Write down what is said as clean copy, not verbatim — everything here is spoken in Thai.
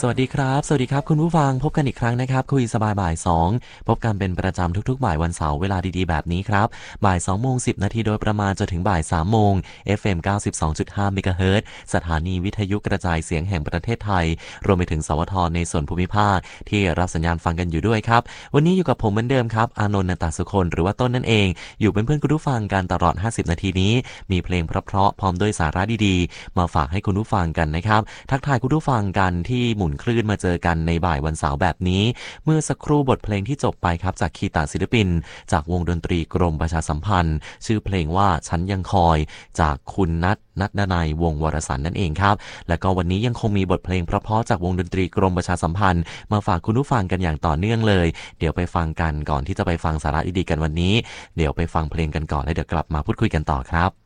สวัสดีครับสวัสดีครับคุณผู้ฟังพบกันอีกครั้งนะครับคุยสบายบ่าย2พบกันเป็นประจำทุกๆบ่ายวันเสาร์เวลาดีๆแบบนี้ครับบ่าย2:10 นาทีโดยประมาณจนถึงบ่าย3โมง FM 92.5 เมกะเฮิรตซ์สถานีวิทยุกระจายเสียงแห่งประเทศไทยรวมไปถึงสวทในส่วนภูมิภาคที่รับสัญญาณฟังกันอยู่ด้วยครับวันนี้อยู่กับผมเหมือนเดิมครับอานนท์ ณ ตสุคนหรือว่าต้นนั่นเองอยู่เป็นเพื่อนคุณผู้ฟังกันตลอด50นาทีนี้มีเพลงเพราะๆพร้อมด้วยสาระดีๆมาฝากให้คุณผู้ฟังกันนะครับทักทายคุณผู้ฟังกันที่หมุนคลื่นมาเจอกันในบ่ายวันเสาร์แบบนี้เมื่อสักครู่บทเพลงที่จบไปครับจากคีตาศิลปินจากวงดนตรีกรมประชาสัมพันธ์ชื่อเพลงว่าฉันยังคอยจากคุณนัทดนัยวงศ์วรสันต์นั่นเองครับและก็วันนี้ยังคงมีบทเพลงเพราะๆจากวงดนตรีกรมประชาสัมพันธ์มาฝากคุณผู้ฟังกันอย่างต่อเนื่องเลยเดี๋ยวไปฟังกันก่อนที่จะไปฟังสาระดีๆกันวันนี้เดี๋ยวไปฟังเพลงกันก่อนแล้วเดี๋ยวกลับมาพูดคุยกันต่อครับ